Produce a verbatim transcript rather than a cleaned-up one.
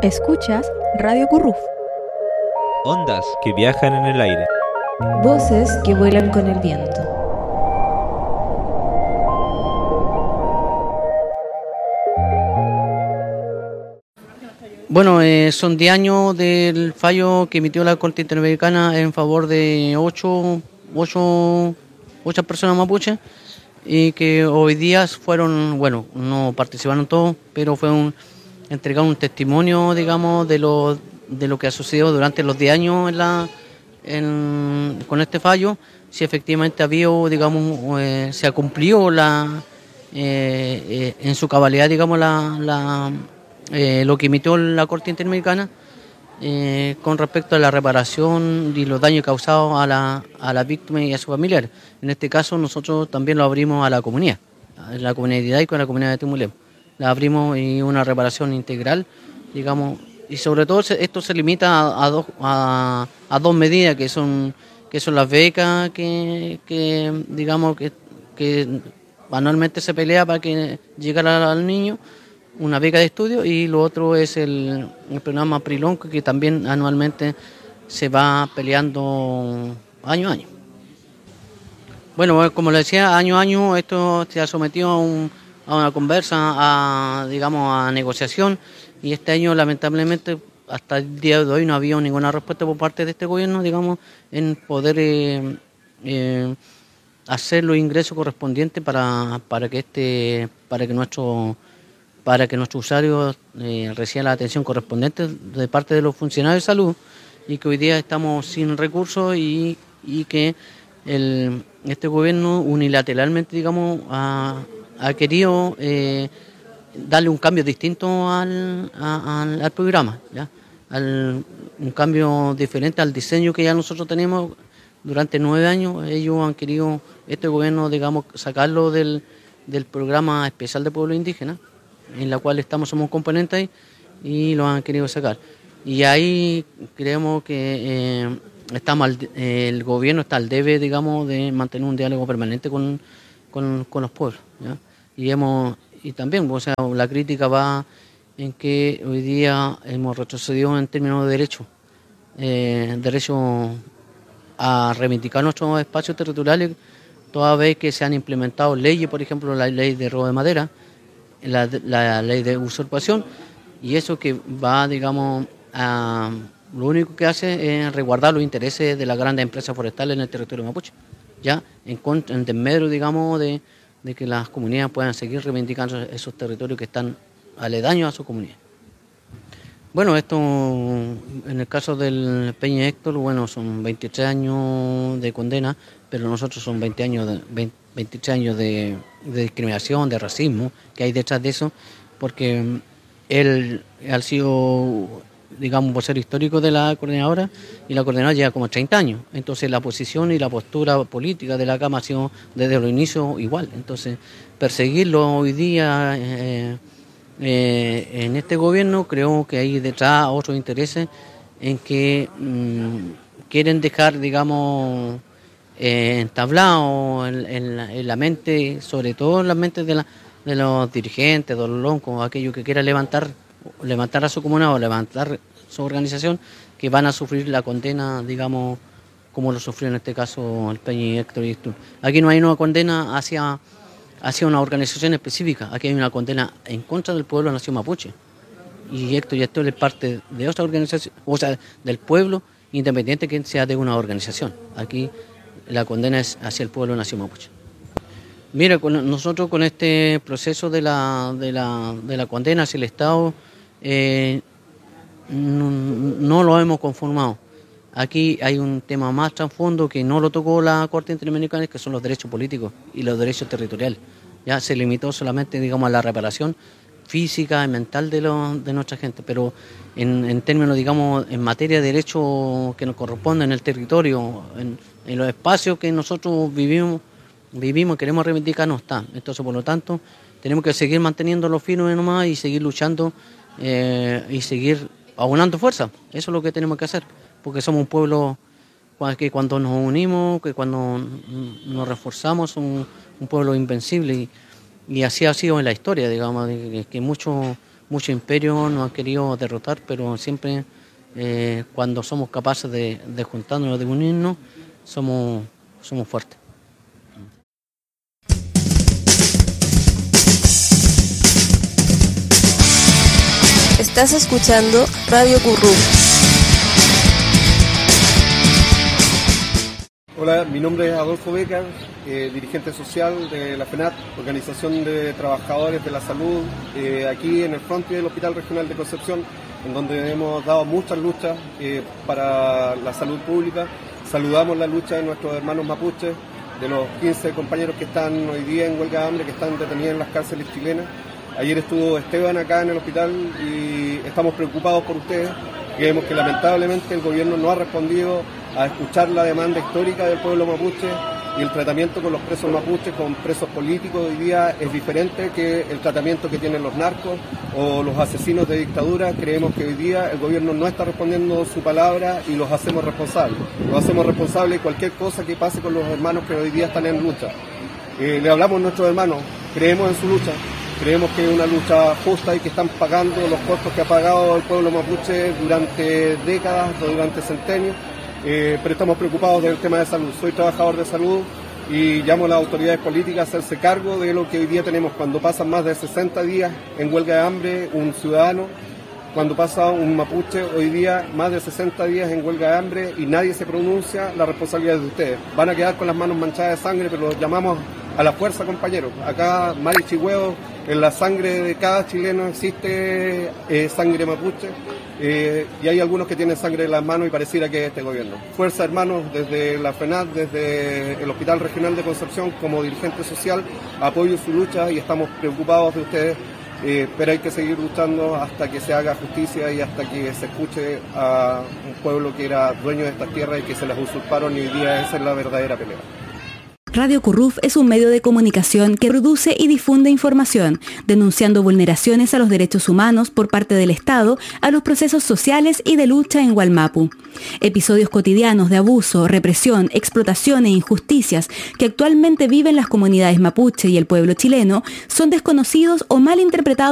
Escuchas Radio Curruf. Ondas que viajan en el aire. Voces que vuelan con el viento. Bueno, eh, son diez años del fallo que emitió la Corte Interamericana en favor de ocho, ocho, ocho personas mapuches y que hoy día fueron, bueno, no participaron todos, pero fue un, entregar un testimonio, digamos, de lo, de lo que ha sucedido durante los diez años en la, en, con este fallo, si efectivamente había, digamos, eh, se ha cumplido la, eh, eh, en su cabalidad, digamos, la... la Eh, lo que emitió la Corte Interamericana eh, con respecto a la reparación y los daños causados a la, a la víctima y a sus familiares. En este caso nosotros también lo abrimos a la comunidad, a la comunidad y con la comunidad de Timulem. La abrimos y una reparación integral, digamos, y sobre todo esto se limita a, a, dos, a, a dos medidas que son, que son las becas que, que digamos, que, que anualmente se pelea para que llegara al niño, una beca de estudio, y lo otro es el, el programa Prilón, que también anualmente se va peleando año a año. Bueno, como le decía, año a año esto se ha sometido a, un, a una conversa, a, digamos, a negociación, y este año lamentablemente hasta el día de hoy no había ninguna respuesta por parte de este gobierno, digamos, en poder eh, eh, hacer los ingresos correspondientes para, para que este, para que nuestro para que nuestros usuarios eh, reciban la atención correspondiente de parte de los funcionarios de salud, y que hoy día estamos sin recursos y, y que el, este gobierno unilateralmente, digamos, ha, ha querido eh, darle un cambio distinto al, a, al, al programa, ¿ya? Al, un cambio diferente al diseño que ya nosotros tenemos durante nueve años. Ellos han querido, este gobierno, digamos, sacarlo del, del programa especial de pueblos indígenas, en la cual estamos, somos componentes ahí, y lo han querido sacar. Y ahí creemos que eh, estamos al, eh, el gobierno está al debe, digamos, de mantener un diálogo permanente con, con, con los pueblos, ¿ya? Y hemos y también, o sea, la crítica va en que hoy día hemos retrocedido en términos de derechos, eh, derecho a reivindicar nuestros espacios territoriales, toda vez que se han implementado leyes, por ejemplo, la ley de robo de madera, La, la ley de usurpación, y eso que va, digamos, a, lo único que hace es resguardar los intereses de las grandes empresas forestales en el territorio mapuche, ya en, en desmedro, digamos, de, de que las comunidades puedan seguir reivindicando esos territorios que están aledaños a su comunidad. Bueno, esto en el caso del Peña Héctor, bueno, son veintitrés años de condena, pero nosotros son veinte años de, veinte, veintitrés años de, de discriminación, de racismo que hay detrás de eso, porque él ha sido, digamos, vocero histórico de la coordinadora, y la coordinadora lleva como treinta años. Entonces la posición y la postura política de la Cámara ha sido desde los inicios igual. Entonces perseguirlo hoy día eh, eh, en este gobierno, creo que hay detrás otros intereses en que mmm, quieren dejar, digamos, Eh, entablado en, en, la, en la mente, sobre todo en la mente de, la, de los dirigentes, de los loncos, aquellos que quieran levantar, levantar a su comuna o levantar su organización, que van a sufrir la condena, digamos, como lo sufrió en este caso el Peña y Héctor y Héctor. Aquí no hay una condena hacia, hacia una organización específica, aquí hay una condena en contra del pueblo nación mapuche. Y Héctor y Héctor es parte de otra organización, o sea, del pueblo, independiente que sea de una organización. Aquí la condena es hacia el pueblo nación mapuche. Mira, con, nosotros con este proceso de la, de la, de la condena hacia el Estado eh, no, no lo hemos conformado. Aquí hay un tema más trasfondo que no lo tocó la Corte Interamericana, que son los derechos políticos y los derechos territoriales. Ya se limitó solamente, digamos, a la reparación física y mental de, lo, de nuestra gente, pero en, en términos, digamos, en materia de derechos que nos corresponden en el territorio, en, en los espacios que nosotros vivimos, vivimos, queremos reivindicar, no está. Entonces, por lo tanto, tenemos que seguir manteniéndolo firme nomás y seguir luchando eh, y seguir aunando fuerza. Eso es lo que tenemos que hacer, porque somos un pueblo que cuando nos unimos, que cuando nos reforzamos, somos un pueblo invencible, y, y así ha sido en la historia, digamos, que, que muchos muchos imperios nos han querido derrotar, pero siempre eh, cuando somos capaces de, de juntarnos, de unirnos, somos, somos fuertes. Estás escuchando Radio Curruf. Hola, mi nombre es Adolfo Becar, eh, dirigente social de la FENAT, Organización de Trabajadores de la Salud, eh, aquí en el frontis del Hospital Regional de Concepción, en donde hemos dado muchas luchas eh, para la salud pública. Saludamos la lucha de nuestros hermanos mapuches, de los quince compañeros que están hoy día en huelga de hambre, que están detenidos en las cárceles chilenas. Ayer estuvo Esteban acá en el hospital y estamos preocupados por ustedes. Creemos que lamentablemente el gobierno no ha respondido a escuchar la demanda histórica del pueblo mapuche, y el tratamiento con los presos mapuches, con presos políticos hoy día es diferente que el tratamiento que tienen los narcos o los asesinos de dictadura. Creemos que hoy día el gobierno no está respondiendo su palabra y los hacemos responsables. Los hacemos responsables de cualquier cosa que pase con los hermanos que hoy día están en lucha. Eh, le hablamos a nuestros hermanos, creemos en su lucha. Creemos que es una lucha justa y que están pagando los costos que ha pagado el pueblo mapuche durante décadas o durante centenios, eh, pero estamos preocupados del tema de salud. Soy trabajador de salud y llamo a las autoridades políticas a hacerse cargo de lo que hoy día tenemos. Cuando pasan más de sesenta días en huelga de hambre un ciudadano, cuando pasa un mapuche hoy día más de sesenta días en huelga de hambre y nadie se pronuncia, la responsabilidad es de ustedes. Van a quedar con las manos manchadas de sangre, pero los llamamos a la fuerza, compañeros. Acá, Mari Chihueo, en la sangre de cada chileno existe eh, sangre mapuche, eh, y hay algunos que tienen sangre en las manos y pareciera que es este gobierno. Fuerza, hermanos, desde la FENAT, desde el Hospital Regional de Concepción, como dirigente social, apoyo su lucha y estamos preocupados de ustedes, eh, pero hay que seguir luchando hasta que se haga justicia y hasta que se escuche a un pueblo que era dueño de estas tierras y que se las usurparon, y hoy día esa es la verdadera pelea. Radio Curruf es un medio de comunicación que produce y difunde información, denunciando vulneraciones a los derechos humanos por parte del Estado a los procesos sociales y de lucha en Wallmapu. Episodios cotidianos de abuso, represión, explotación e injusticias que actualmente viven las comunidades mapuche y el pueblo chileno son desconocidos o mal interpretados